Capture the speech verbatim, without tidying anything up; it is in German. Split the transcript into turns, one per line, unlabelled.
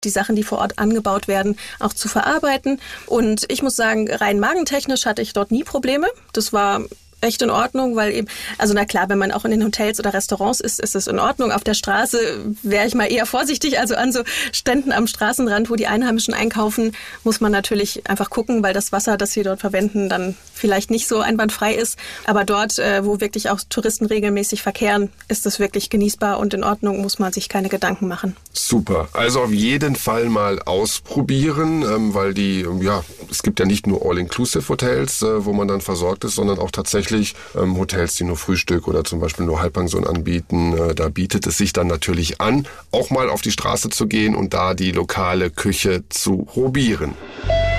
die Sachen, die vor Ort angebaut werden, auch zu verarbeiten. Und ich muss sagen, rein magentechnisch hatte ich dort nie Probleme. Das war echt in Ordnung, weil eben, also na klar, wenn man auch in den Hotels oder Restaurants ist, ist es in Ordnung. Auf der Straße wäre ich mal eher vorsichtig. Also an so Ständen am Straßenrand, wo die Einheimischen einkaufen, muss man natürlich einfach gucken, weil das Wasser, das sie dort verwenden, dann vielleicht nicht so einwandfrei ist. Aber dort, wo wirklich auch Touristen regelmäßig verkehren, ist es wirklich genießbar und in Ordnung, muss man sich keine Gedanken machen.
Super. Also auf jeden Fall mal ausprobieren, weil die, ja, es gibt ja nicht nur All-Inclusive-Hotels, wo man dann versorgt ist, sondern auch tatsächlich ähm, Hotels, die nur Frühstück oder zum Beispiel nur Halbpension anbieten. Äh, da bietet es sich dann natürlich an, auch mal auf die Straße zu gehen und da die lokale Küche zu probieren.